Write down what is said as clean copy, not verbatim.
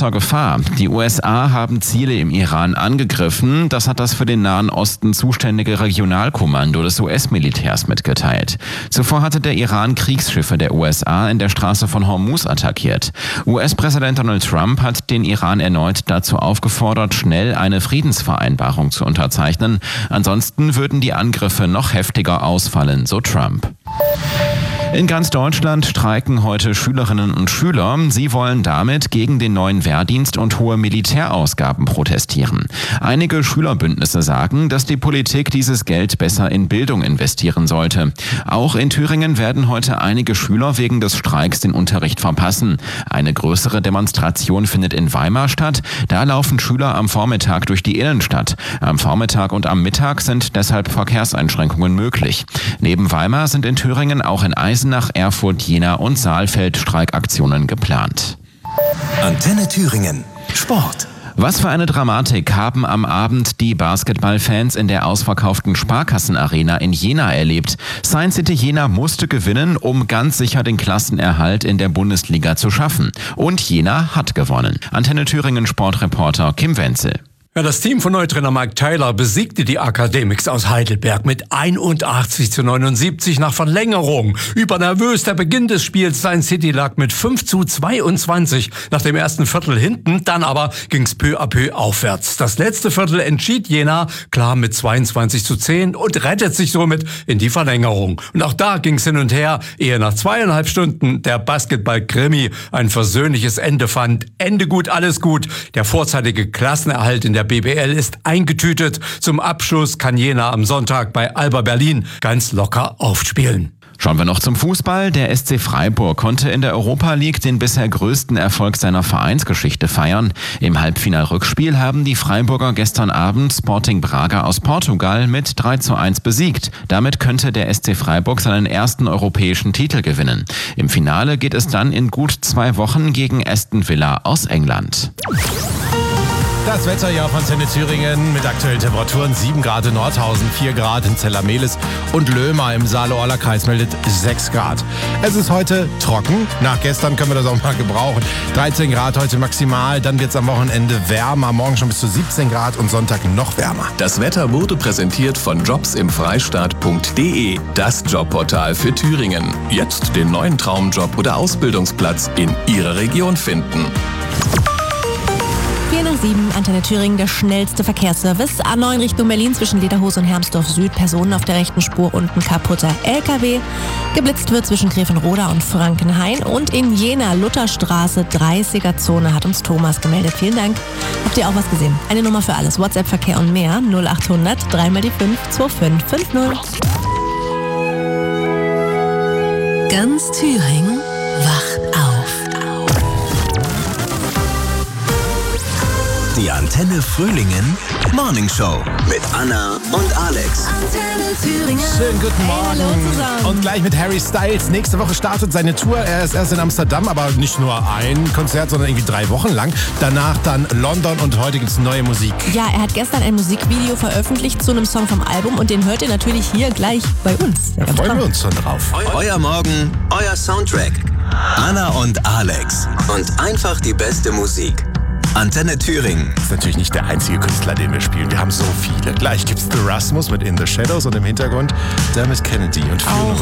großer Gefahr. Die USA haben Ziele im Iran angegriffen. Das hat das für den Nahen Osten zuständige Regionalkommando des US-Militärs mitgeteilt. Zuvor hatte der Iran Kriegsschiffe der USA in der Straße von Hormuz attackiert. US-Präsident Donald Trump hat den Iran erneut dazu aufgefordert, schnell eine Friedensvereinbarung zu unterzeichnen. Ansonsten würden die Angriffe noch heftiger ausfallen, so Trump. In ganz Deutschland streiken heute Schülerinnen und Schüler. Sie wollen damit gegen den neuen Wehrdienst und hohe Militärausgaben protestieren. Einige Schülerbündnisse sagen, dass die Politik dieses Geld besser in Bildung investieren sollte. Auch in Thüringen werden heute einige Schüler wegen des Streiks den Unterricht verpassen. Eine größere Demonstration findet in Weimar statt. Da laufen Schüler am Vormittag durch die Innenstadt. Am Vormittag und am Mittag sind deshalb Verkehrseinschränkungen möglich. Neben Weimar sind in Thüringen auch in Eisenach, Erfurt, Jena und Saalfeld Streikaktionen geplant. Antenne Thüringen. Sport. Was für eine Dramatik haben am Abend die Basketballfans in der ausverkauften Sparkassenarena in Jena erlebt. Science City Jena musste gewinnen, um ganz sicher den Klassenerhalt in der Bundesliga zu schaffen. Und Jena hat gewonnen. Antenne Thüringen Sportreporter Kim Wenzel. Ja, das Team von Neutrainer Mike Taylor besiegte die Academics aus Heidelberg mit 81:79 nach Verlängerung. Übernervös der Beginn des Spiels. Science City lag mit 5:22 nach dem ersten Viertel hinten. Dann aber ging's peu à peu aufwärts. Das letzte Viertel entschied Jena klar mit 22:10 und rettet sich somit in die Verlängerung. Und auch da ging's hin und her, ehe nach 2,5 Stunden der Basketball-Krimi ein versöhnliches Ende fand. Ende gut, alles gut. Der vorzeitige Klassenerhalt in der BBL ist eingetütet. Zum Abschluss kann Jena am Sonntag bei Alba Berlin ganz locker aufspielen. Schauen wir noch zum Fußball. Der SC Freiburg konnte in der Europa League den bisher größten Erfolg seiner Vereinsgeschichte feiern. Im Halbfinal-Rückspiel haben die Freiburger gestern Abend Sporting Braga aus Portugal mit 3:1 besiegt. Damit könnte der SC Freiburg seinen ersten europäischen Titel gewinnen. Im Finale geht es dann in gut 2 Wochen gegen Aston Villa aus England. Das Wetter hier auf Antenne Thüringen mit aktuellen Temperaturen 7 Grad in Nordhausen, 4 Grad in Zellamelis und Löhmer im Saale-Orla-Kreis meldet 6 Grad. Es ist heute trocken, nach gestern können wir das auch mal gebrauchen. 13 Grad heute maximal, dann wird es am Wochenende wärmer, morgen schon bis zu 17 Grad und Sonntag noch wärmer. Das Wetter wurde präsentiert von jobsimfreistaat.de, das Jobportal für Thüringen. Jetzt den neuen Traumjob oder Ausbildungsplatz in Ihrer Region finden. 4:07, Antenne Thüringen, der schnellste Verkehrsservice. A9 Richtung Berlin zwischen Lederhose und Hermsdorf Süd. Personen auf der rechten Spur und ein kaputter LKW. Geblitzt wird zwischen Grevenroda und Frankenhain. Und in Jena, Lutherstraße, 30er-Zone, hat uns Thomas gemeldet. Vielen Dank. Habt ihr auch was gesehen? Eine Nummer für alles. WhatsApp, Verkehr und mehr. 0800 3 die 5 2550. Ganz Thüringen wacht auf. Die Antenne Frühlingen Morning Show mit Anna und Alex. Antenne Thüringen. Schönen guten Morgen. Hallo zusammen. Und gleich mit Harry Styles. Nächste Woche startet seine Tour. Er ist erst in Amsterdam, aber nicht nur ein Konzert, sondern irgendwie 3 Wochen lang. Danach dann London und heute gibt's neue Musik. Ja, er hat gestern ein Musikvideo veröffentlicht zu einem Song vom Album und den hört ihr natürlich hier gleich bei uns. Da freuen wir uns schon drauf. Euer Morgen, euer Soundtrack. Anna und Alex. Und einfach die beste Musik. Antenne Thüringen. Das ist natürlich nicht der einzige Künstler, den wir spielen. Wir haben so viele. Gleich gibt's The Rasmus mit In the Shadows und im Hintergrund Dermot Kennedy und Fiona